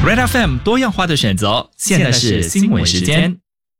Red FM 多样化的选择，现在是新闻时间。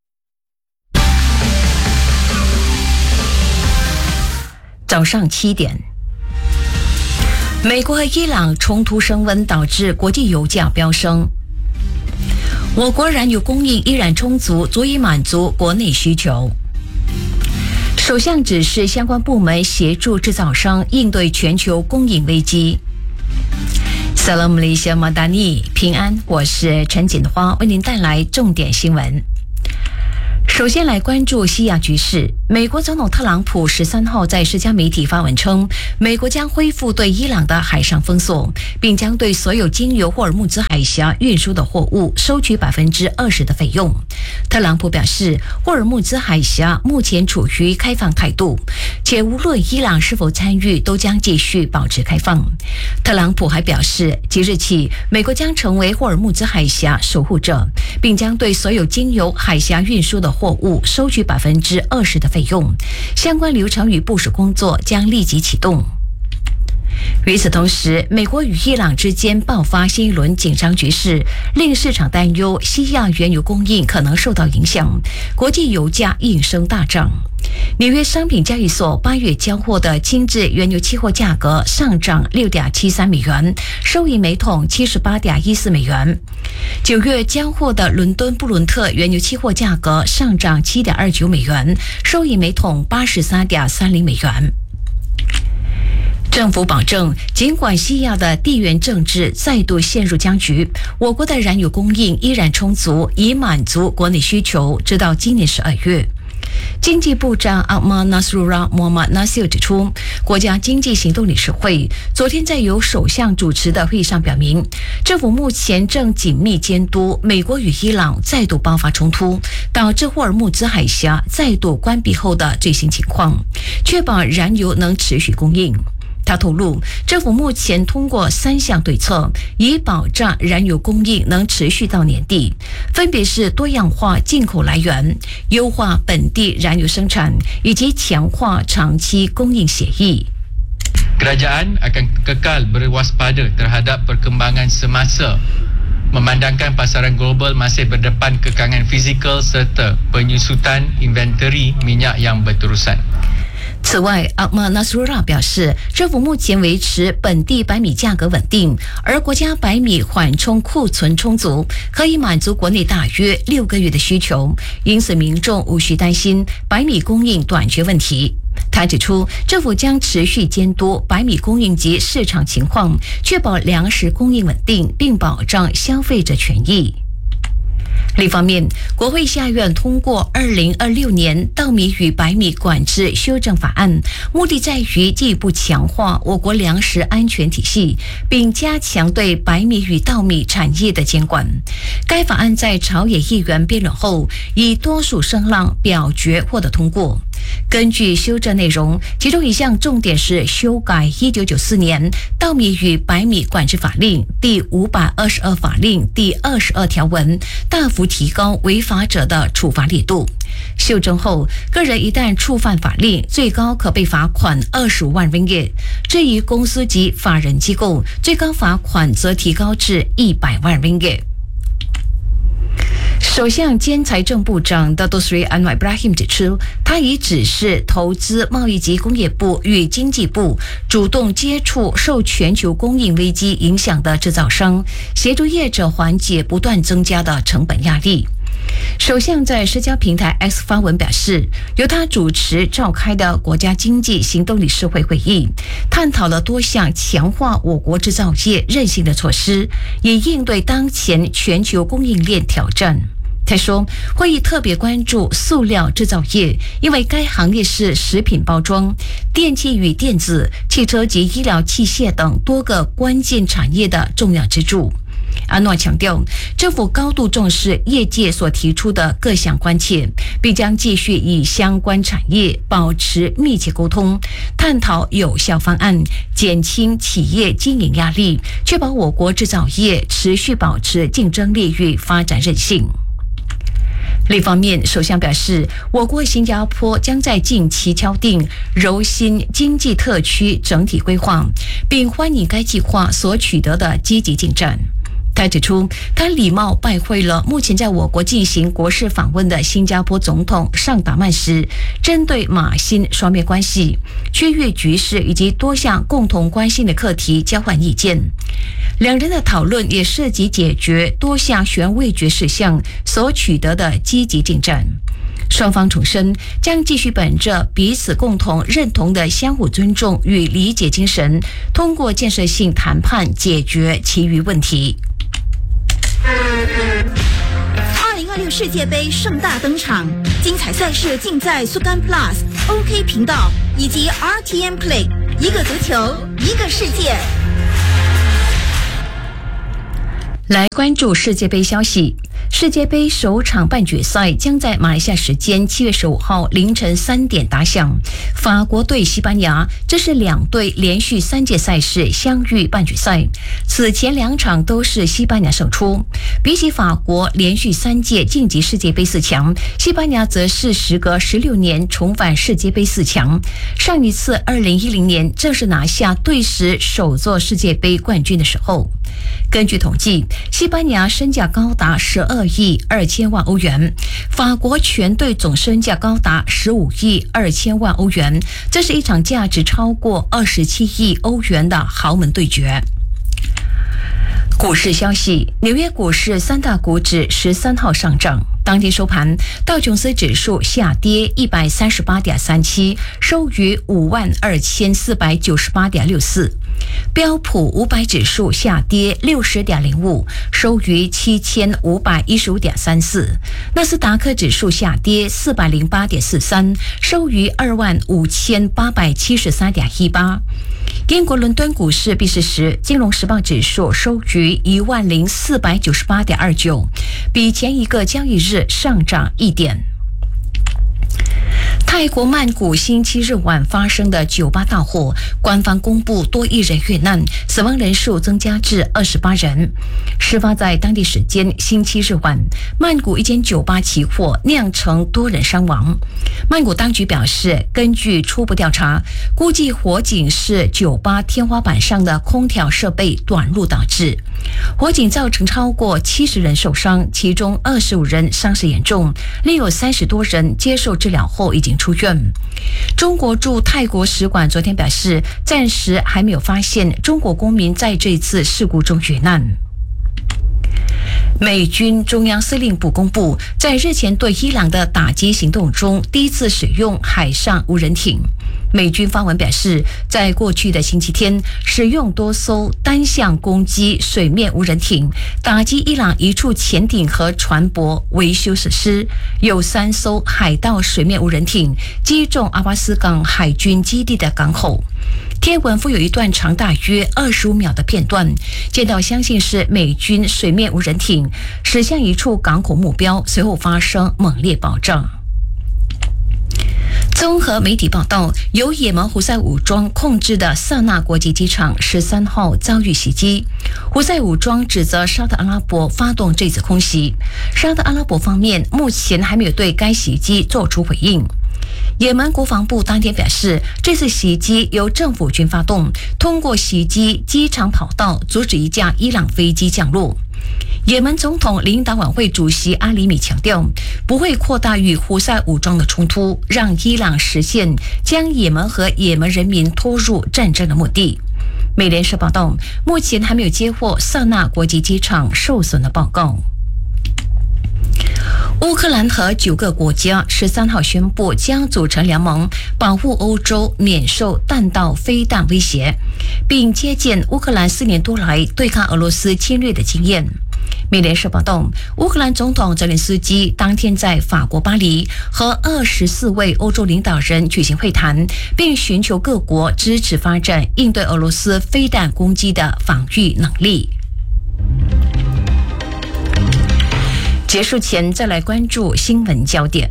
早上7点，美国和伊朗冲突升温，导致国际油价飙升。我国燃油供应依然充足，足以满足国内需求。首相指示相关部门协助制造商应对全球供应危机。Salam Malaysia Madani， 平安，我是陈锦花，为您带来重点新闻。首先来关注西亚局势。美国总统特朗普13号在社交媒体发文称，美国将恢复对伊朗的海上封锁，并将对所有经由霍尔木兹海峡运输的货物收取20%的费用。特朗普表示，霍尔木兹海峡目前处于开放态度，且无论伊朗是否参与，都将继续保持开放。特朗普还表示，即日起，美国将成为霍尔木兹海峡守护者，并将对所有经由海峡运输的货物收取20%的费用，相关流程与部署工作将立即启动。与此同时，美国与伊朗之间爆发新一轮紧张局势，令市场担忧西亚原油供应可能受到影响，国际油价应声大涨。纽约商品交易所8月交货的轻质原油期货价格上涨6.73美元，收于每桶78.14美元。9月交货的伦敦布伦特原油期货价格上涨7.29美元，收于每桶83.30美元。政府保证，尽管西亚的地缘政治再度陷入僵局，我国的燃油供应依然充足，以满足国内需求，直到今年12月。经济部长阿马纳苏拉莫马纳西尔指出，国家经济行动理事会昨天在由首相主持的会议上表明，政府目前正紧密监督美国与伊朗再度爆发冲突，导致霍尔木兹海峡再度关闭后的最新情况，确保燃油能持续供应。他透露，政府目前通过3项对策，以保障燃油供应能持续到年底，分别是多样化进口来源、优化本地燃油生产，以及强化长期供应协议。 Kerajaan akan kekal berwaspada terhadap perkembangan semasa, memandangkan pasaran global masih berdepan kekangan fizikal serta penyusutan inventory minyak yang berterusan。 此外，阿马纳苏拉表示，政府目前维持本地白米价格稳定，而国家白米缓冲库存充足，可以满足国内大约6个月的需求，因此民众无需担心白米供应短缺问题。他指出，政府将持续监督白米供应及市场情况，确保粮食供应稳定，并保障消费者权益。另一方面，国会下院通过2026年稻米与白米管制修正法案，目的在于进一步强化我国粮食安全体系，并加强对白米与稻米产业的监管。该法案在朝野议员辩论后，以多数声浪表决获得通过。根据修正内容，其中一项重点是修改1994年稻米与白米管制法令第522法令第22条文，大幅提高违法者的处罚力度。修正后，个人一旦触犯法令，最高可被罚款25万 ringgit； 至于公司及法人机构，最高罚款则提高至100万 ringgit。首相兼财政部长 Dato Sri Anwar Ibrahim 指出，他已指示投资、贸易及工业部与经济部主动接触受全球供应危机影响的制造商，协助业者缓解不断增加的成本压力。首相在社交平台 X 发文表示，由他主持召开的国家经济行动理事会会议，探讨了多项强化我国制造业韧性的措施，以应对当前全球供应链挑战。他说，会议特别关注塑料制造业，因为该行业是食品包装、电器与电子、汽车及医疗器械等多个关键产业的重要支柱。阿诺强调，政府高度重视业界所提出的各项关切，并将继续与相关产业保持密切沟通，探讨有效方案，减轻企业经营压力，确保我国制造业持续保持竞争力与发展韧性。另一方面，首相表示，我国新加坡将在近期敲定柔新经济特区整体规划，并欢迎该计划所取得的积极进展。他他指出，他礼貌拜会了目前在我国进行国事访问的新加坡总统尚达曼时，针对马新双边关系、区域局势以及多项共同关心的课题交换意见。两人的讨论也涉及解决多项悬未决事项所取得的积极进展。双方重申将继续本着彼此共同认同的相互尊重与理解精神，通过建设性谈判解决其余问题。 2026世界杯盛大登场，精彩赛事尽在 Sukan Plus、OK 频道以及 RTM Play， 一个足球，一个世界。 来关注世界杯消息。世界杯首场半决赛将在马来西亚时间7月15号凌晨3点打响，法国对西班牙，这是两队连续3届赛事相遇半决赛。此前2场都是西班牙胜出。比起法国连续3届晋级世界杯4强，西班牙则是时隔16年重返世界杯4强。上一次2010年正是拿下队史首座世界杯冠军的时候。根据统计，西班牙身价高达12亿2千万欧元，法国全队总身价高达15亿2千万欧元，这是一场价值超过27亿欧元的豪门对决。股市消息，纽约股市3大股指13号上涨，当天收盘，道琼斯指数下跌138.37，收于52498.64。标普500指数下跌60.05，收于7515.34。纳斯达克指数下跌408.43，收于25873.18。英国伦敦股市闭市时，金融时报指数收于10498.29，比前一个交易日上涨1点。泰国曼谷星期日晚发生的酒吧大火，官方公布多1人遇难，死亡人数增加至28人。事发在当地时间星期日晚，曼谷一间酒吧起火，酿成多人伤亡。曼谷当局表示，根据初步调查，估计火警是酒吧天花板上的空调设备短路导致。火警造成超过70人受伤，其中25人伤势严重，另有30多人接受治疗后已经出院。中国驻泰国使馆昨天表示，暂时还没有发现中国公民在这次事故中遇难。美军中央司令部公布，在日前对伊朗的打击行动中，第一次使用海上无人艇。美军发文表示，在过去的星期天，使用多艘单向攻击水面无人艇打击伊朗一处潜艇和船舶维修设施，有3艘海盗水面无人艇击中阿巴斯港海军基地的港口。贴文附有一段长大约25秒的片段，见到相信是美军水面无人艇驶向一处港口目标，随后发生猛烈爆炸。综合媒体报道，由也门胡塞武装控制的萨那国际机场13号遭遇袭击。胡塞武装指责沙特阿拉伯发动这次空袭，沙特阿拉伯方面目前还没有对该袭击做出回应。也门国防部当天表示，这次袭击由政府军发动，通过袭击机场跑道阻止一架伊朗飞机降落。也门总统领导晚会主席阿里米强调，不会扩大与胡塞武装的冲突，让伊朗实现将也门和也门人民拖入战争的目的。美联社报道，目前还没有接获萨那国际机场受损的报告。乌克兰和9个国家13号宣布将组成联盟，保护欧洲免受弹道飞弹威胁，并借鉴乌克兰4年多来对抗俄罗斯侵略的经验。美联社报道，乌克兰总统泽连斯基当天在法国巴黎和24位欧洲领导人举行会谈，并寻求各国支持发展应对俄罗斯飞弹攻击的防御能力。结束前再来关注新闻焦点。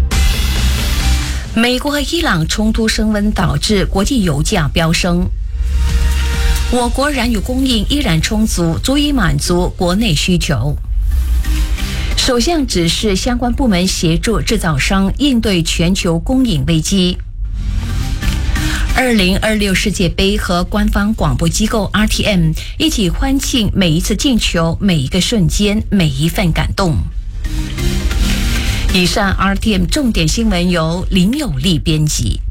美国和伊朗冲突升温，导致国际油价飙升。我国燃油供应依然充足，足以满足国内需求。首相指示相关部门协助制造商应对全球供应危机。 2026世界杯和官方广播机构 RTM 一起欢庆每一次进球、每一个瞬间、每一份感动。以上 RTM 重点新闻由林有利编辑。